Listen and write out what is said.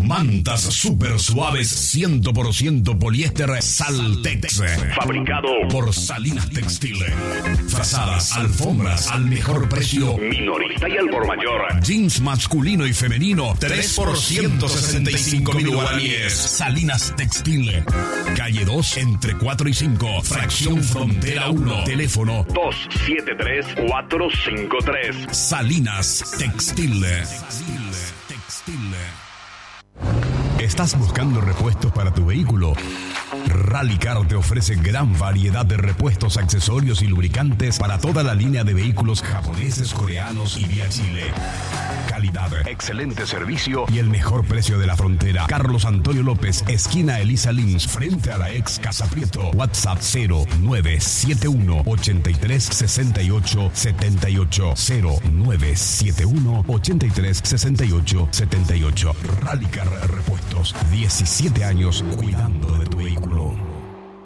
Mantas super suaves 100% poliéster Saltex. Fabricado por Salinas Textil. Frazadas, alfombras al mejor precio. Minorista y al por mayor. Jeans masculino y femenino 3 por 165.000 guaraníes. Salinas Textil. Calle 2 entre 4 y 5. Fracción Frontera 1. Teléfono 273-453. Salinas Textil. ¿Estás buscando repuestos para tu vehículo? Rallycar te ofrece gran variedad de repuestos, accesorios y lubricantes para toda la línea de vehículos japoneses, coreanos y vía Chile. Calidad, excelente servicio y el mejor precio de la frontera. Carlos Antonio López, esquina Elisa Lins, frente a la ex Casa Prieto. WhatsApp 0971 83 68 78 0971 83 68 78. Rallycar Repuestos, 17 años cuidando de